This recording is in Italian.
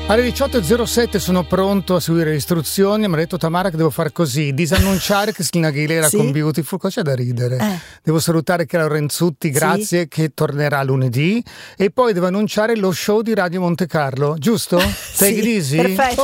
Alle 18.07 sono pronto a seguire le istruzioni. Mi ha detto Tamara che devo fare così: disannunciare Cristina Aguilera con Beautiful. Cosa c'è da ridere? Devo salutare Chiara Renzutti, grazie, che tornerà lunedì. E poi devo annunciare lo show di Radio Monte Carlo, giusto? Take it easy? Perfetto.